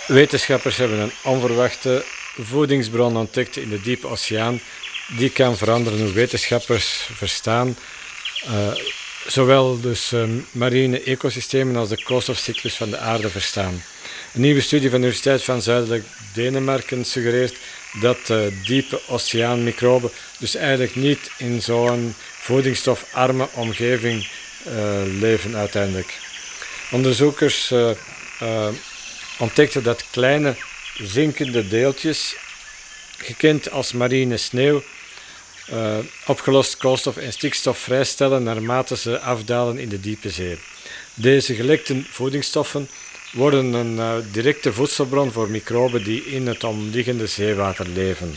Wetenschappers hebben een onverwachte voedingsbron ontdekt in de diepe oceaan. Die kan veranderen hoe wetenschappers verstaan. Zowel dus marine ecosystemen als de koolstofcyclus van de aarde verstaan. Een nieuwe studie van de Universiteit van Zuidelijk Denemarken suggereert dat diepe oceaanmicroben dus eigenlijk niet in zo'n voedingsstofarme omgeving leven uiteindelijk. Onderzoekers ontdekten dat kleine zinkende deeltjes, gekend als marine sneeuw, opgelost koolstof en stikstof vrijstellen naarmate ze afdalen in de diepe zee. Deze gelekte voedingsstoffen worden een directe voedselbron voor microben die in het omliggende zeewater leven.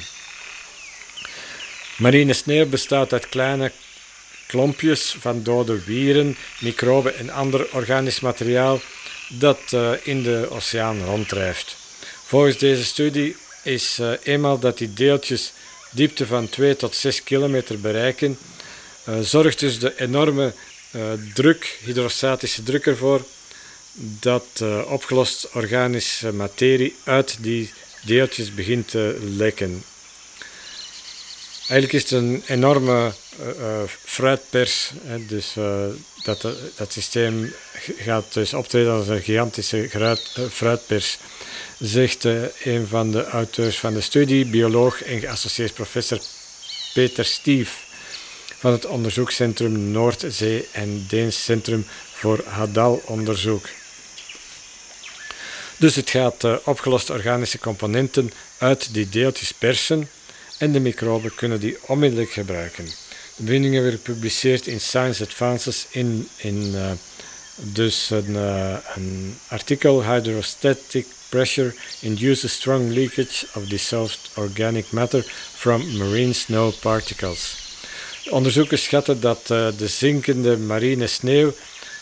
Marine sneeuw bestaat uit kleine klompjes van dode wieren, microben en ander organisch materiaal dat in de oceaan ronddrijft. Volgens deze studie is eenmaal dat die deeltjes diepte van 2 tot 6 kilometer bereiken, zorgt dus de enorme hydrostatische druk ervoor dat opgelost organische materie uit die deeltjes begint te lekken. Eigenlijk is het een enorme fruitpers, dus dat systeem gaat dus optreden als een gigantische fruitpers, zegt een van de auteurs van de studie, bioloog en geassocieerd professor Peter Stief van het onderzoekscentrum Noordzee en Deens Centrum voor Hadal-onderzoek. Dus het gaat opgeloste organische componenten uit die deeltjes persen en de microben kunnen die onmiddellijk gebruiken. De bevindingen werden gepubliceerd in Science Advances in dus een artikel Hydrostatic pressure induces strong leakage of dissolved organic matter from marine snow particles. De onderzoekers schatten dat de zinkende marine sneeuw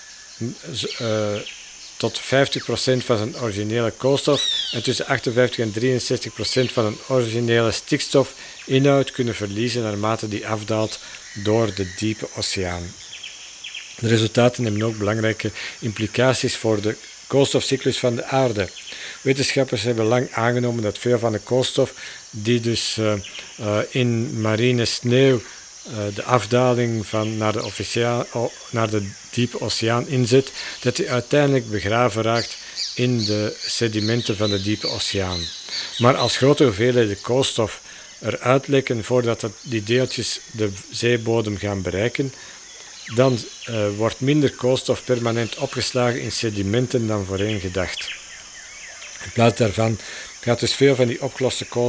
tot 50% van zijn originele koolstof en tussen 58 en 63% van een originele stikstofinhoud kunnen verliezen naarmate die afdaalt door de diepe oceaan. De resultaten hebben ook belangrijke implicaties voor de koolstofcyclus van de aarde. Wetenschappers hebben lang aangenomen dat veel van de koolstof die dus in marine sneeuw de afdaling naar de diepe oceaan inzet, dat die uiteindelijk begraven raakt in de sedimenten van de diepe oceaan. Maar als grote hoeveelheden koolstof eruit lekken voordat die deeltjes de zeebodem gaan bereiken, dan wordt minder koolstof permanent opgeslagen in sedimenten dan voorheen gedacht. In plaats daarvan gaat dus veel van die opgeloste koolstof